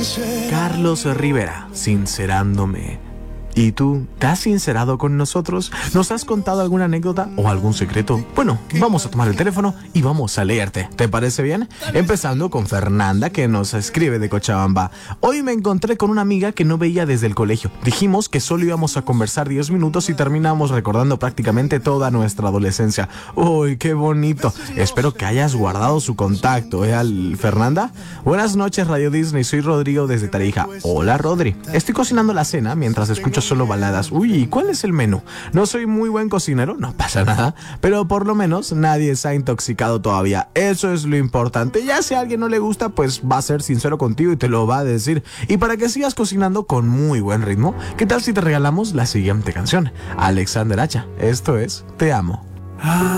Carlos Rivera, sincerándome. ¿Y tú, te has sincerado con nosotros? ¿Nos has contado alguna anécdota o algún secreto? Bueno, vamos a tomar el teléfono y vamos a leerte. ¿Te parece bien? Empezando con Fernanda, que nos escribe de Cochabamba. Hoy me encontré con una amiga que no veía desde el colegio. Dijimos que solo íbamos a conversar 10 minutos y terminamos recordando prácticamente toda nuestra adolescencia. ¡Uy, qué bonito! Espero que hayas guardado su contacto, Fernanda? Buenas noches, Radio Disney. Soy Rodrigo desde Tarija. Hola, Rodri. Estoy cocinando la cena mientras escucho solo baladas. Uy, ¿cuál es el menú? No soy muy buen cocinero, no pasa nada, pero por lo menos nadie se ha intoxicado todavía. Eso es lo importante. Ya si a alguien no le gusta, pues va a ser sincero contigo y te lo va a decir. Y para que sigas cocinando con muy buen ritmo, ¿qué tal si te regalamos la siguiente canción? Alexander Hacha. Esto es Te Amo.